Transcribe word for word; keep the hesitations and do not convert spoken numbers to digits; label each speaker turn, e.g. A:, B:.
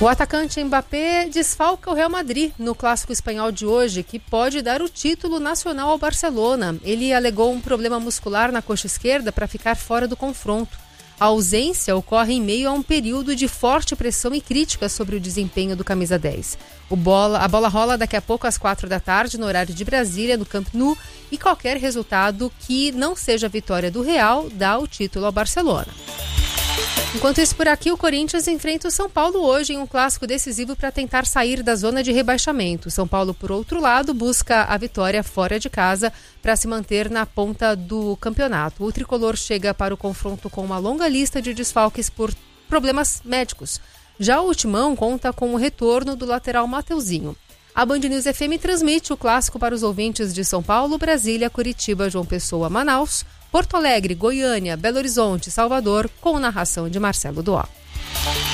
A: O atacante Mbappé desfalca o Real Madrid no clássico espanhol de hoje, que pode dar o título nacional ao Barcelona. Ele alegou um problema muscular na coxa esquerda para ficar fora do confronto. A ausência ocorre em meio a um período de forte pressão e críticas sobre o desempenho do camisa dez. O bola, a bola rola daqui a pouco às quatro da tarde, no horário de Brasília, no Camp Nou, e qualquer resultado que não seja a vitória do Real dá o título ao Barcelona. Enquanto isso, por aqui, o Corinthians enfrenta o São Paulo hoje em um clássico decisivo para tentar sair da zona de rebaixamento. São Paulo, por outro lado, busca a vitória fora de casa para se manter na ponta do campeonato. O tricolor chega para o confronto com uma longa lista de desfalques por problemas médicos. Já o Timão conta com o retorno do lateral Mateuzinho. A Band News F M transmite o clássico para os ouvintes de São Paulo, Brasília, Curitiba, João Pessoa, Manaus, Porto Alegre, Goiânia, Belo Horizonte, Salvador, com narração de Marcelo Duó.